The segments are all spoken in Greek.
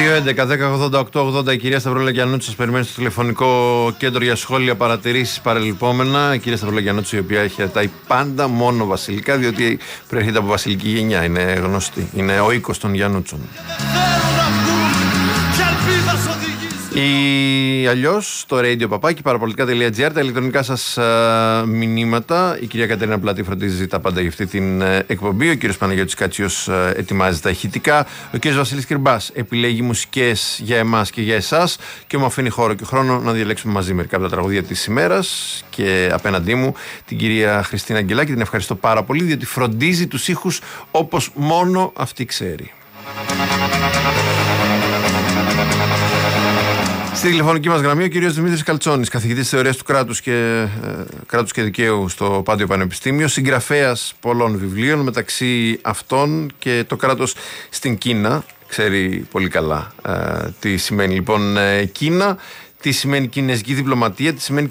2-11-10-88-80. Η κυρία Σταυρολακιανούτση σας περιμένει στο τηλεφωνικό κέντρο για σχόλια, παρατηρήσεις, παρελειπόμενα. Η κυρία Σταυρολακιανούτση, η οποία χαιρετάει πάντα μόνο βασιλικά, διότι προέρχεται από βασιλική γενιά. Είναι γνωστή. Είναι ο οίκος των Γιαννούτσων. Ή αλλιώς το radio.papaki.parapolitica.gr, τα ηλεκτρονικά σας μηνύματα. Η κυρία Κατερίνα Πλατή φροντίζει τα πάντα για αυτή την εκπομπή. Ο κύριος Παναγιώτης Κάτσιος ετοιμάζει τα ηχητικά. Ο κύριος Βασίλης Κυρμπάς επιλέγει μουσικές για εμάς και για εσάς και μου αφήνει χώρο και χρόνο να διαλέξουμε μαζί μερικά από τα τραγούδια της ημέρας. Και απέναντί μου την κυρία Χριστίνα Αγγελάκη. Την ευχαριστώ πάρα πολύ, διότι φροντίζει τους ήχους όπως μόνο αυτή ξέρει. Στη τηλεφωνική μας γραμμή ο κύριος Δημήτρης Καλτσόνης, καθηγητής θεωρίας του κράτους και δικαίου στο Πάντιο Πανεπιστήμιο, συγγραφέας πολλών βιβλίων, μεταξύ αυτών και το κράτος στην Κίνα. Ξέρει πολύ καλά τι σημαίνει λοιπόν Κίνα, τι σημαίνει κινέζικη διπλωματία, τι σημαίνει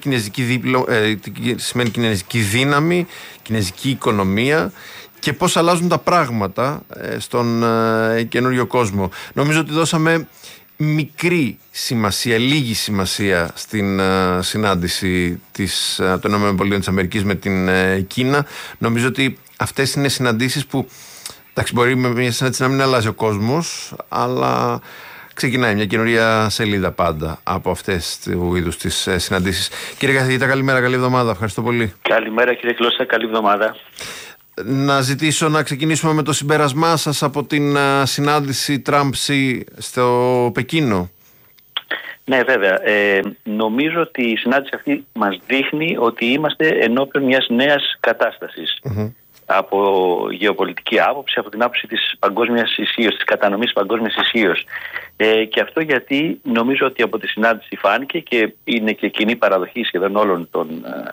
κινέζικη δύναμη, κινέζικη οικονομία και πώς αλλάζουν τα πράγματα στον καινούριο κόσμο. Νομίζω ότι δώσαμε μικρή σημασία, λίγη σημασία στην συνάντηση των ΗΠΑ με την Κίνα. Νομίζω ότι αυτές είναι συναντήσεις που, εντάξει, μπορεί με μια συνάντηση να μην αλλάζει ο κόσμος, αλλά ξεκινάει μια καινούρια σελίδα πάντα από αυτές του είδους τις συναντήσεις. Κύριε καθηγητά, καλημέρα, καλή εβδομάδα. Ευχαριστώ πολύ. Καλημέρα κύριε Κλώσσα, καλή εβδομάδα. Να ζητήσω να ξεκινήσουμε με το συμπέρασμά σας από την συνάντηση Τραμπ-Σι στο Πεκίνο. Ναι, βέβαια. Νομίζω ότι η συνάντηση αυτή μας δείχνει ότι είμαστε ενώπιον μιας νέας κατάστασης. Από γεωπολιτική άποψη, από την άποψη της παγκόσμιας ισχύως, της κατανομής παγκόσμιας ισχύως. Και αυτό γιατί νομίζω ότι από τη συνάντηση φάνηκε, και είναι και κοινή παραδοχή σχεδόν όλων των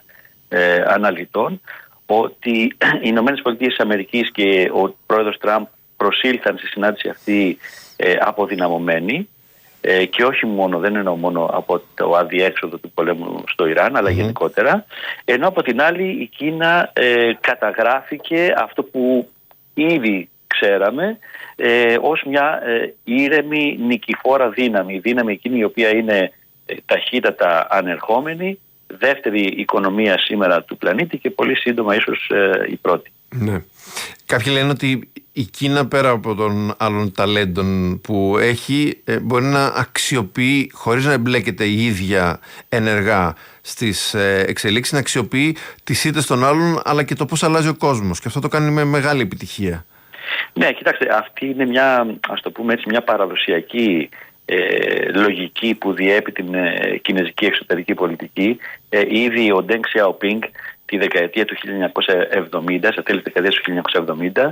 αναλυτών, ότι οι ΗΠΑ και ο πρόεδρος Τραμπ προσήλθαν στη συνάντηση αυτή αποδυναμωμένοι, και όχι μόνο, δεν εννοώ μόνο από το αδιέξοδο του πολέμου στο Ιράν, αλλά γενικότερα, ενώ από την άλλη η Κίνα καταγράφηκε αυτό που ήδη ξέραμε ως μια ήρεμη νικηφόρα δύναμη εκείνη η οποία είναι ταχύτατα ανερχόμενη, δεύτερη οικονομία σήμερα του πλανήτη και πολύ σύντομα ίσως η πρώτη. Ναι. Κάποιοι λένε ότι η Κίνα, πέρα από των άλλων ταλέντων που έχει, μπορεί να αξιοποιεί, χωρίς να εμπλέκεται η ίδια ενεργά στις εξελίξεις, να αξιοποιεί τις ήττες των άλλων, αλλά και το πώς αλλάζει ο κόσμος, και αυτό το κάνει με μεγάλη επιτυχία. Ναι, κοιτάξτε, αυτή είναι μια, ας το πούμε έτσι, μια παραδοσιακή λογική που διέπει την κινέζικη εξωτερική πολιτική. Ήδη ο Ντενγκ Σιαοπίνγκ τη δεκαετία του 1970, στα τέλη της δεκαετίας του 1970,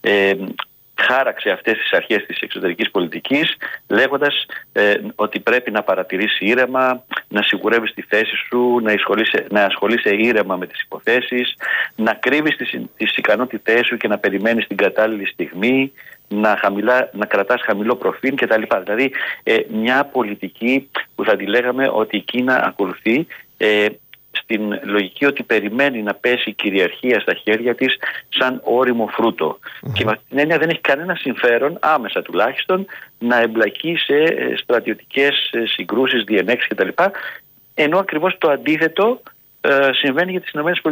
χάραξε αυτές τις αρχές της εξωτερικής πολιτικής, λέγοντας ότι πρέπει να παρατηρήσει ήρεμα, να σιγουρεύεις τη θέση σου, να ασχολείσαι ήρεμα με τις υποθέσεις, να κρύβεις τις ικανότητές σου και να περιμένεις την κατάλληλη στιγμή, να κρατάς χαμηλό προφίλ κτλ. Δηλαδή μια πολιτική που θα τη λέγαμε ότι η Κίνα ακολουθεί στην λογική ότι περιμένει να πέσει η κυριαρχία στα χέρια της σαν όριμο φρούτο. Και με την έννοια δεν έχει κανένα συμφέρον, άμεσα τουλάχιστον, να εμπλακεί σε στρατιωτικές συγκρούσεις, διενέξεις κτλ. Ενώ ακριβώς το αντίθετο συμβαίνει για τις ΗΠΑ.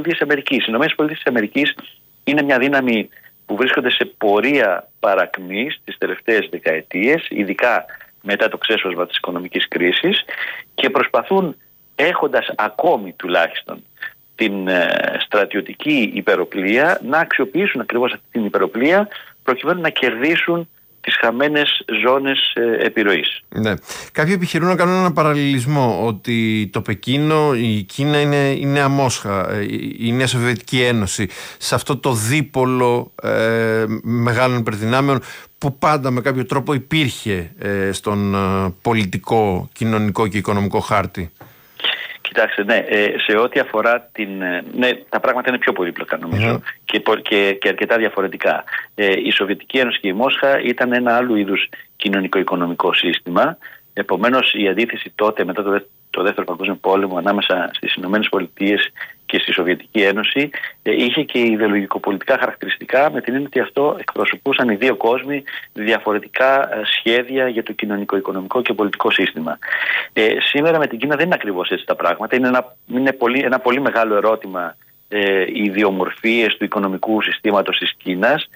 Οι ΗΠΑ είναι μια δύναμη που βρίσκονται σε πορεία παρακμής τις τελευταίες δεκαετίες, ειδικά μετά το ξέσπασμα της οικονομικής κρίσης, και προσπαθούν, έχοντας ακόμη τουλάχιστον την στρατιωτική υπεροπλία, να αξιοποιήσουν ακριβώς αυτή την υπεροπλία προκειμένου να κερδίσουν τις χαμένες ζώνες επιρροής. Ναι. Κάποιοι επιχειρούν να κάνουν έναν παραλληλισμό ότι το Πεκίνο, η Κίνα είναι αμόσχα, η Νέα Σοβιετική Ένωση, σε αυτό το δίπολο μεγάλων υπερδυνάμεων που πάντα με κάποιο τρόπο υπήρχε στον πολιτικό, κοινωνικό και οικονομικό χάρτη. Κοιτάξτε, ναι, σε ό,τι αφορά ναι, τα πράγματα είναι πιο πολύπλοκα νομίζω και αρκετά διαφορετικά. Η Σοβιετική Ένωση και η Μόσχα ήταν ένα άλλου είδους κοινωνικό-οικονομικό σύστημα. Επομένως, η αντίθεση τότε μετά το Δεύτερο Παγκόσμιο Πόλεμο ανάμεσα στις ΗΠΑ και στη Σοβιετική Ένωση είχε και ιδεολογικοπολιτικά χαρακτηριστικά, με την έννοια ότι αυτό εκπροσωπούσαν οι δύο κόσμοι διαφορετικά σχέδια για το κοινωνικό-οικονομικό και πολιτικό σύστημα. Σήμερα με την Κίνα δεν είναι ακριβώς έτσι τα πράγματα. Είναι ένα πολύ μεγάλο ερώτημα οι ιδιομορφίες του οικονομικού συστήματος της Κίνας.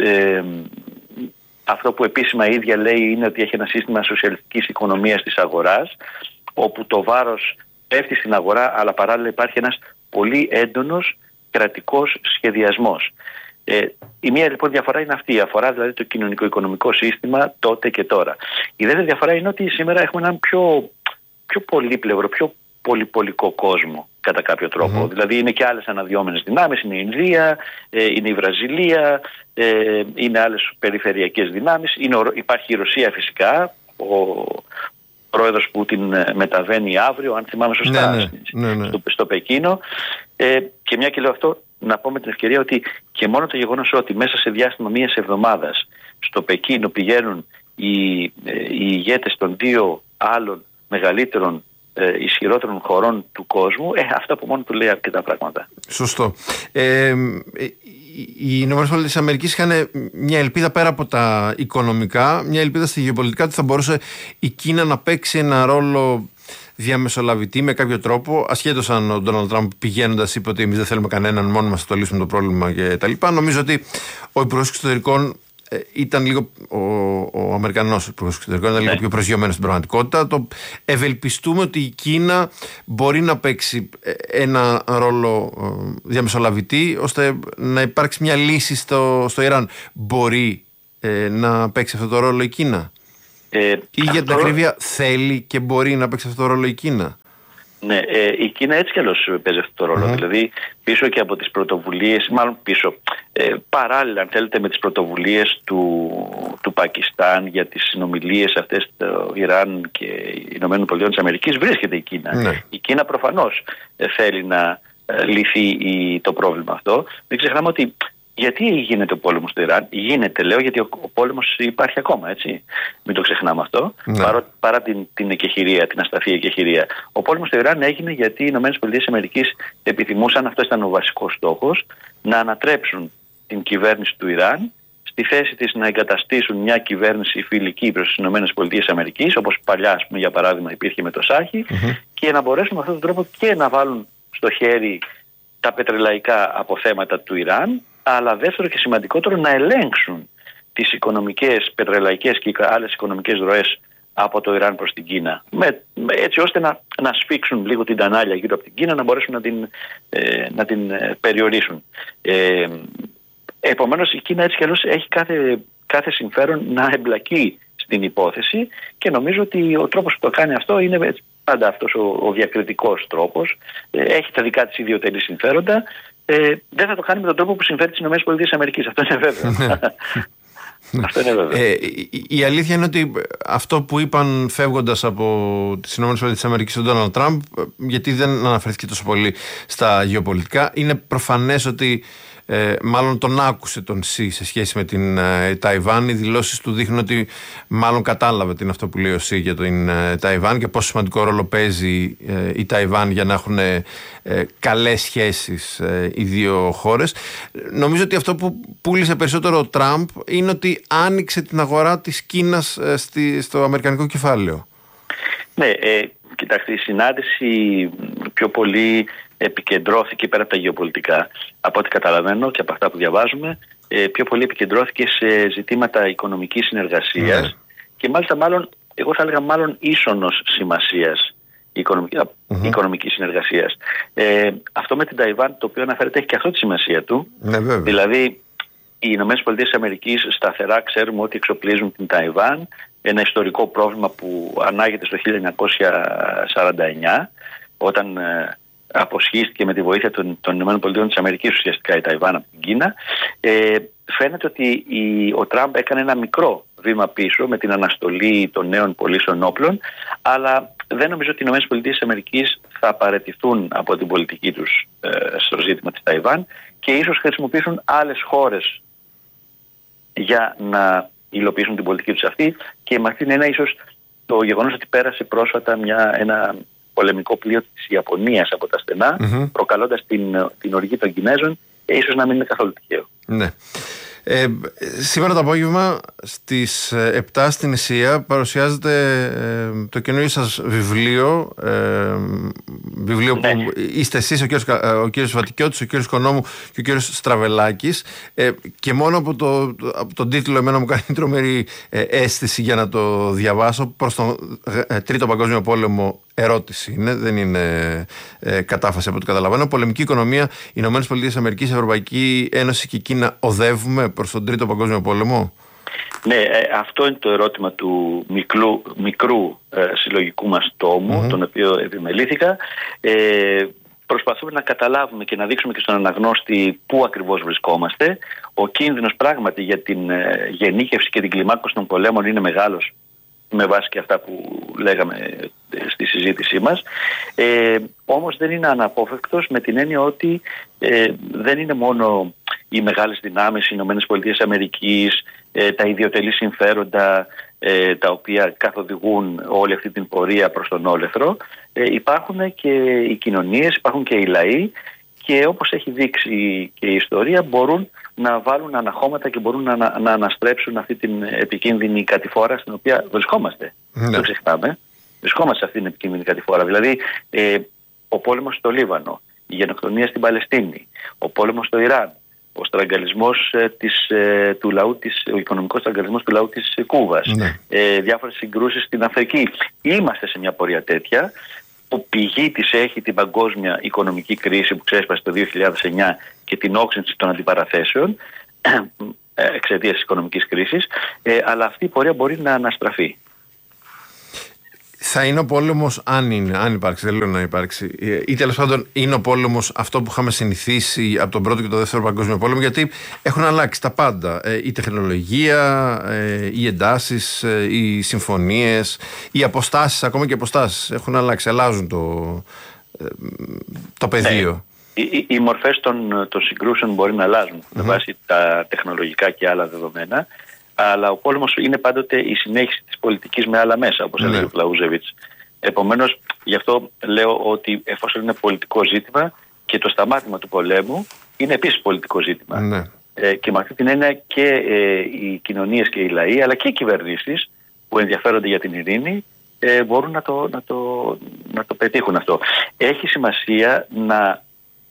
Αυτό που επίσημα η ίδια λέει είναι ότι έχει ένα σύστημα σοσιαλιστικής οικονομίας της αγοράς, όπου το βάρος πέφτει στην αγορά, αλλά παράλληλα υπάρχει ένας πολύ έντονος κρατικός σχεδιασμός. Η μία λοιπόν διαφορά είναι αυτή, αφορά δηλαδή το κοινωνικό-οικονομικό σύστημα τότε και τώρα. Η δεύτερη διαφορά είναι ότι σήμερα έχουμε έναν πιο πολύπλευρο, πιο πολυπολικό κόσμο κατά κάποιο τρόπο. Δηλαδή είναι και άλλες αναδυόμενες δυνάμεις, είναι η Ινδία, είναι η Βραζιλία, είναι άλλες περιφερειακές δυνάμεις, υπάρχει η Ρωσία φυσικά, ο πρόεδρος Πούτιν μεταβαίνει αύριο, αν θυμάμαι σωστά, στο Πεκίνο. Και μια και λέω αυτό, να πω με την ευκαιρία ότι και μόνο το γεγονός ότι μέσα σε διάστημα μιας εβδομάδας στο Πεκίνο πηγαίνουν οι ηγέτες των δύο άλλων μεγαλύτερων ισχυρότερων χωρών του κόσμου, αυτό από μόνο του λέει αρκετά πράγματα. Σωστό. Οι ΗΠΑ είχαν μια ελπίδα πέρα από τα οικονομικά, μια ελπίδα στη γεωπολιτικά, ότι θα μπορούσε η Κίνα να παίξει ένα ρόλο διαμεσολαβητή με κάποιο τρόπο, ασχέτως αν ο Ντόναλντ Τραμπ πηγαίνοντας είπε ότι εμείς δεν θέλουμε κανέναν, μόνοι μας θα το λύσουμε το πρόβλημα κτλ. Νομίζω ότι ο Υπουργός Εξωτερικών ήταν λίγο, ο Αμερικανός Υπουργός Εξωτερικών ήταν λίγο πιο προσγειωμένος στην πραγματικότητα. Το ευελπιστούμε ότι η Κίνα μπορεί να παίξει ένα ρόλο διαμεσολαβητή ώστε να υπάρξει μια λύση στο Ιράν. Μπορεί να παίξει αυτό το ρόλο η Κίνα? Ή για την ακρίβεια θέλει και μπορεί να παίξει αυτό το ρόλο η Κίνα? Ναι, η Κίνα έτσι κι αλλιώς παίζει αυτό το ρόλο. Δηλαδή πίσω και από τις πρωτοβουλίες, μάλλον πίσω, παράλληλα αν θέλετε με τις πρωτοβουλίες του Πακιστάν για τις συνομιλίες αυτές το Ιράν και οι ΗΠΑ βρίσκεται η Κίνα. Ναι. Η Κίνα προφανώς θέλει να λυθεί το πρόβλημα αυτό. Μην ξεχνάμε ότι γιατί γίνεται ο πόλεμος στο Ιράν? Γίνεται, λέω, γιατί ο πόλεμος υπάρχει ακόμα, έτσι. Μην το ξεχνάμε αυτό. Ναι. Παρά την εκεχηρία, την ασταθή εκεχηρία. Ο πόλεμος στο Ιράν έγινε γιατί οι ΗΠΑ επιθυμούσαν, αυτό ήταν ο βασικός στόχος, να ανατρέψουν την κυβέρνηση του Ιράν, στη θέση της να εγκαταστήσουν μια κυβέρνηση φιλική προς τις ΗΠΑ, όπως παλιά, ας πούμε, για παράδειγμα, υπήρχε με το Σάχη, και να μπορέσουν με αυτόν τον τρόπο και να βάλουν στο χέρι τα πετρελαϊκά αποθέματα του Ιράν, αλλά δεύτερο και σημαντικότερο να ελέγξουν τις οικονομικές, πετρελαϊκές και άλλες οικονομικές ροές από το Ιράν προς την Κίνα. Έτσι ώστε να σφίξουν λίγο την τανάλια γύρω από την Κίνα, να μπορέσουν να την περιορίσουν. Επομένως η Κίνα έτσι κι αλλιώς έχει κάθε συμφέρον να εμπλακεί στην υπόθεση και νομίζω ότι ο τρόπος που το κάνει αυτό είναι πάντα αυτός ο διακριτικός τρόπος. Έχει τα δικά της ιδιωτελή συμφέροντα. Δεν θα το κάνει με τον τρόπο που συμφέρει τις ΗΠΑ. Αυτό είναι βέβαιο. Αυτό είναι βέβαιο. Η αλήθεια είναι ότι αυτό που είπαν φεύγοντας από τις ΗΠΑ τον Ντόναλντ Τραμπ, γιατί δεν αναφέρθηκε τόσο πολύ στα γεωπολιτικά, είναι προφανές ότι μάλλον τον άκουσε τον Σι σε σχέση με την Ταϊβάν. Οι δηλώσεις του δείχνουν ότι μάλλον κατάλαβε τι είναι αυτό που λέει ο Σι για την Ταϊβάν και πόσο σημαντικό ρόλο παίζει η Ταϊβάν για να έχουν καλές σχέσεις οι δύο χώρες. Νομίζω ότι αυτό που πούλησε περισσότερο ο Τραμπ είναι ότι άνοιξε την αγορά της Κίνας στο αμερικανικό κεφάλαιο. Ναι, κοιτάξτε, η συνάντηση πιο πολύ επικεντρώθηκε πέρα από τα γεωπολιτικά. Από ό,τι καταλαβαίνω και από αυτά που διαβάζουμε, πιο πολύ επικεντρώθηκε σε ζητήματα οικονομικής συνεργασίας και μάλιστα εγώ θα έλεγα μάλλον ίσονος σημασίας οικονομικής συνεργασίας. Αυτό με την Ταϊβάν, το οποίο αναφέρεται, έχει και αυτό τη σημασία του. Δηλαδή, οι ΗΠΑ σταθερά ξέρουμε ότι εξοπλίζουν την Ταϊβάν, ένα ιστορικό πρόβλημα που ανάγεται στο 1949, όταν αποσχίστηκε με τη βοήθεια των ΗΠΑ ουσιαστικά η Ταϊβάν από την Κίνα. Φαίνεται ότι ο Τραμπ έκανε ένα μικρό βήμα πίσω με την αναστολή των νέων πωλήσεων όπλων, αλλά δεν νομίζω ότι οι ΗΠΑ θα παραιτηθούν από την πολιτική τους στο ζήτημα της Ταϊβάν και ίσως χρησιμοποιήσουν άλλες χώρες για να υλοποιήσουν την πολιτική τους αυτή, και με αυτήν είναι ίσως το γεγονός ότι πέρασε πρόσφατα ένα πολεμικό πλοίο της Ιαπωνίας από τα στενά, προκαλώντας την οργή των Κινέζων, ίσως να μην είναι καθόλου τυχαίο. Ναι. Σήμερα το απόγευμα στις 7 στην Ισία παρουσιάζεται το καινούριο σας βιβλίο, ναι, που είστε εσείς, ο κύριος Βατικιώτης, ο κύριος Οικονόμου και ο κύριος Στραβελάκης, και μόνο από τον τίτλο εμένα μου κάνει τρομερή αίσθηση για να το διαβάσω. Προς τον Τρίτο Παγκόσμιο Πόλεμο ερώτηση είναι, δεν είναι κατάφαση από ό,τι καταλαβαίνω. Πολεμική οικονομία, Ηνωμένες Πολιτείες Αμερικής, Ευρωπαϊκή Ένωση και Κίνα, οδεύουμε προς τον Τρίτο Παγκόσμιο Πόλεμο? Ναι, αυτό είναι το ερώτημα του μικρού συλλογικού μας τόμου, τον οποίο επιμελήθηκα. Προσπαθούμε να καταλάβουμε και να δείξουμε και στον αναγνώστη πού ακριβώς βρισκόμαστε. Ο κίνδυνος πράγματι για την γενίκευση και την κλιμάκωση των πολέμων είναι μεγάλος, με βάση και αυτά που λέγαμε στη συζήτησή μας. Όμως δεν είναι αναπόφευκτος, με την έννοια ότι δεν είναι μόνο οι μεγάλες δυνάμεις, οι Ηνωμένες Πολιτείες Αμερικής, τα ιδιωτελή συμφέροντα τα οποία καθοδηγούν όλη αυτή την πορεία προς τον όλεθρο. Υπάρχουν και οι κοινωνίες, υπάρχουν και οι λαοί, και όπως έχει δείξει και η ιστορία, μπορούν να βάλουν αναχώματα και μπορούν να αναστρέψουν αυτή την επικίνδυνη κατηφόρα στην οποία βρισκόμαστε. Δεν το ξεχνάμε. Βρισκόμαστε σε αυτή την επικίνδυνη κατηφόρα. Δηλαδή, ο πόλεμος στο Λίβανο, η γενοκτονία στην Παλαιστίνη, ο πόλεμος στο Ιράν, ο στραγγαλισμός του λαού ο οικονομικός στραγγαλισμός του λαού της Κούβας, διάφορες συγκρούσεις στην Αφρική. Είμαστε σε μια πορεία τέτοια, που πηγή της έχει την παγκόσμια οικονομική κρίση που ξέσπασε το 2009 και την όξυνση των αντιπαραθέσεων εξαιτίας της οικονομικής κρίσης, αλλά αυτή η πορεία μπορεί να αναστραφεί. Θα είναι ο πόλεμος, αν υπάρξει, δεν λέω να υπάρξει, ή τέλος πάντων είναι ο πόλεμος αυτό που είχαμε συνηθίσει από τον Πρώτο και τον Δεύτερο Παγκόσμιο Πόλεμο, γιατί έχουν αλλάξει τα πάντα. Η τεχνολογία, οι εντάσεις, οι συμφωνίες, οι αποστάσεις, ακόμα και οι αποστάσεις έχουν αλλάξει, αλλάζουν το πεδίο. Οι μορφές των συγκρούσεων μπορεί να αλλάζουν με βάση τα τεχνολογικά και άλλα δεδομένα. Αλλά ο πόλεμος είναι πάντοτε η συνέχιση της πολιτικής με άλλα μέσα, όπως έλεγε ο Κλαούζεβιτς. Επομένως, γι' αυτό λέω ότι εφόσον είναι πολιτικό ζήτημα, και το σταμάτημα του πολέμου είναι επίσης πολιτικό ζήτημα. Και με αυτή την έννοια και οι κοινωνίες και οι λαοί, αλλά και οι κυβερνήσεις που ενδιαφέρονται για την ειρήνη, μπορούν να το πετύχουν αυτό. Έχει σημασία να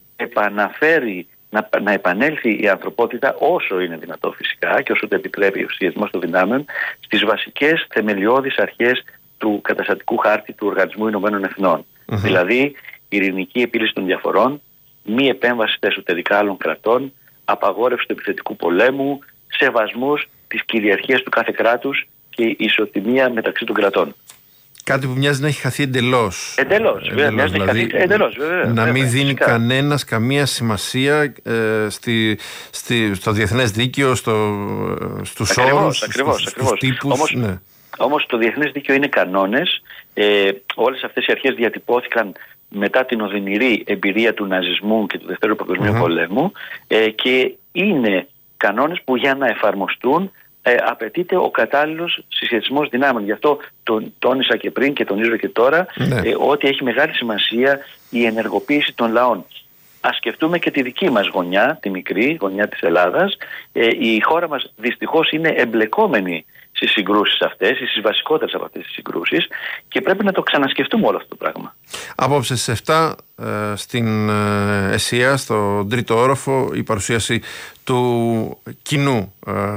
να επανέλθει η ανθρωπότητα, όσο είναι δυνατό φυσικά και όσο το επιτρέπει ο σχεδιασμός των δυνάμεων, στις βασικές θεμελιώδεις αρχές του καταστατικού χάρτη του Οργανισμού Ηνωμένων Εθνών. Δηλαδή, ειρηνική επίλυση των διαφορών, μη επέμβαση στα εσωτερικά άλλων κρατών, απαγόρευση του επιθετικού πολέμου, σεβασμός της κυριαρχίας του κάθε κράτους και ισοτιμία μεταξύ των κρατών. Κάτι που μοιάζει να έχει χαθεί εντελώς. Εντελώς, βέβαια. Να μην δίνει κανένας καμία σημασία στο διεθνές δίκαιο, στους όρους, στους τύπους. Όμως το διεθνές δίκαιο είναι κανόνες. Όλες αυτές οι αρχές διατυπώθηκαν μετά την οδυνηρή εμπειρία του ναζισμού και του Δευτέρου Παγκοσμίου Πολέμου, και είναι κανόνες που για να εφαρμοστούν απαιτείται ο κατάλληλος συσχετισμός δυνάμεων. Γι' αυτό τόνισα και πριν και τονίζω και τώρα ότι έχει μεγάλη σημασία η ενεργοποίηση των λαών. Ας σκεφτούμε και τη δική μας γωνιά, τη μικρή γωνιά της Ελλάδας. Η χώρα μας δυστυχώς είναι εμπλεκόμενη στις συγκρούσεις αυτές, στις βασικότερες από αυτές τις συγκρούσεις, και πρέπει να το ξανασκεφτούμε όλο αυτό το πράγμα. Απόψε στις 7 στην ΕΣΥΑ, στο τρίτο όροφο, η παρουσίαση του κοινού,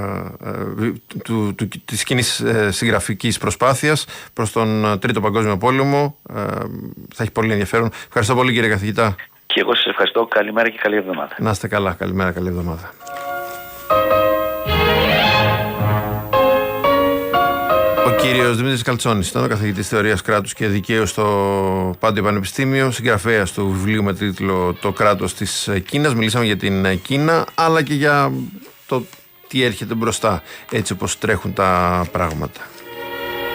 της κοινής συγγραφικής προσπάθειας προς τον Τρίτο Παγκόσμιο Πόλεμο. Θα έχει πολύ ενδιαφέρον. Ευχαριστώ πολύ, κύριε καθηγητά. Και εγώ σας ευχαριστώ. Καλημέρα και καλή εβδομάδα. Να είστε καλά. Καλημέρα, καλή εβδομάδα. Ο κύριος Δημήτρης Καλτσόνης ήταν ο καθηγητής θεωρίας κράτους και δικαίου στο Πάντιο Πανεπιστήμιο, συγγραφέας του βιβλίου με τίτλο «Το κράτος της Κίνας». Μιλήσαμε για την Κίνα, αλλά και για το τι έρχεται μπροστά, έτσι όπως τρέχουν τα πράγματα.